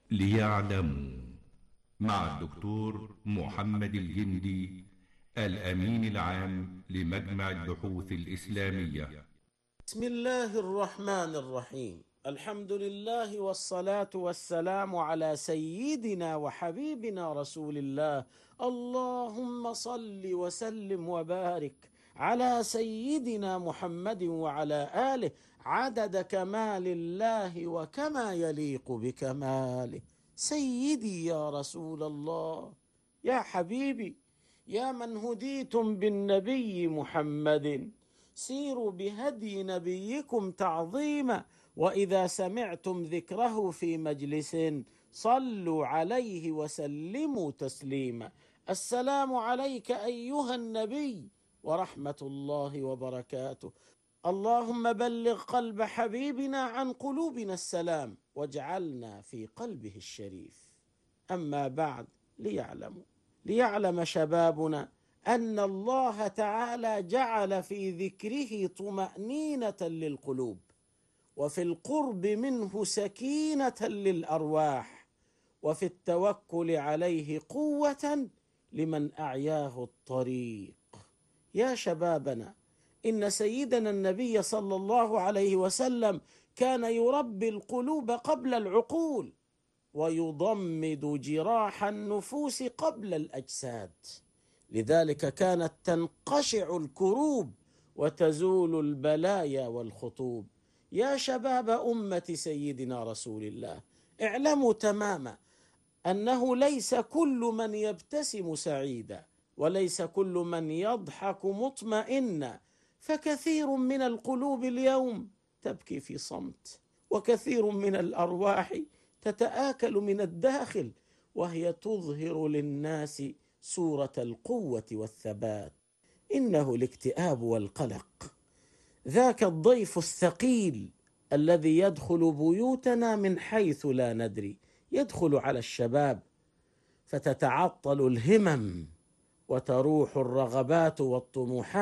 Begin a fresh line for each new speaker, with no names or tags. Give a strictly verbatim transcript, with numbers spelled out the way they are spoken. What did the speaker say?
ليعلموا مع الدكتور محمد الجندي، الأمين العام لمجمع البحوث الإسلامية.
بسم الله الرحمن الرحيم. الحمد لله والصلاة والسلام على سيدنا وحبيبنا رسول الله. اللهم صل وسلم وبارك على سيدنا محمد وعلى آله عدد كمال الله وكما يليق بكماله. سيدي يا رسول الله، يا حبيبي، يا من هديتم بالنبي محمد، سيروا بهدي نبيكم تعظيما، وإذا سمعتم ذكره في مجلس صلوا عليه وسلموا تسليما. السلام عليك أيها النبي ورحمة الله وبركاته. اللهم بلغ قلب حبيبنا عن قلوبنا السلام واجعلنا في قلبه الشريف. أما بعد، ليعلموا ليعلم شبابنا أن الله تعالى جعل في ذكره طمأنينة للقلوب، وفي القرب منه سكينة للأرواح، وفي التوكل عليه قوة لمن أعياه الطريق. يا شبابنا، إن سيدنا النبي صلى الله عليه وسلم كان يربي القلوب قبل العقول، ويضمد جراح النفوس قبل الأجساد. لذلك كانت تنقشع الكروب وتزول البلايا والخطوب. يا شباب أمة سيدنا رسول الله، اعلموا تماما أنه ليس كل من يبتسم سعيدا، وليس كل من يضحك مطمئنا، فكثير من القلوب اليوم تبكي في صمت، وكثير من الأرواح تتآكل من الداخل، وهي تظهر للناس صورة القوة والثبات. إنه الاكتئاب والقلق، ذاك الضيف الثقيل الذي يدخل بيوتنا من حيث لا ندري، يدخل على الشباب فتتعطل الهمم وتروح الرغبات والطموحات.